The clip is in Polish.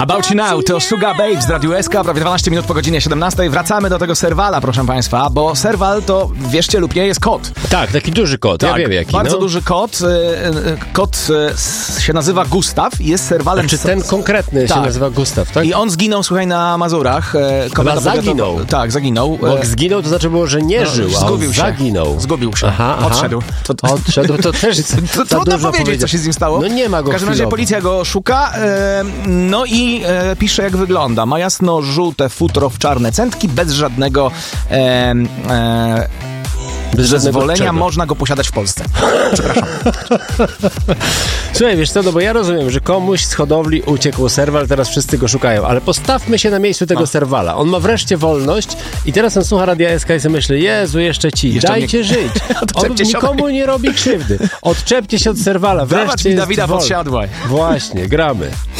About You Now to Sugar Babes z Radiu SK, prawie 12 minut po godzinie 17. Wracamy do tego serwala, proszę państwa, bo serwal to, wierzcie lub nie, jest kot. Tak, taki duży kot, Tak, ja wiem jaki. bardzo duży kot. Kot się nazywa Gustaw i jest serwalem... Czy ten konkretny się nazywa Gustaw, tak? I on zginął, słuchaj, na Mazurach. Chyba zaginął. Tak, zaginął. Bo zginął to znaczy było, że nie żył, a zgubił się. zaginął. Zgubił się. Aha. Odszedł. Odszedł, to też trudno powiedzieć, co się z nim stało. No nie ma go W każdym razie chwilowo. policja go szuka, no i pisze, jak wygląda. Ma jasno-żółte futro w czarne centki, bez żadnego zezwolenia, można go posiadać w Polsce. Przepraszam. Słuchaj, wiesz co, no bo ja rozumiem, że komuś z hodowli uciekł serwal, teraz wszyscy go szukają, ale postawmy się na miejscu tego serwala. On ma wreszcie wolność i teraz on słucha Radia SK i sobie myśli, Jezu, jeszcze dajcie żyć. On nikomu nie robi krzywdy. Odczepcie się od serwala, wreszcie Dawać mi jest Dawida wolny. Podsiadłaj. Właśnie, gramy.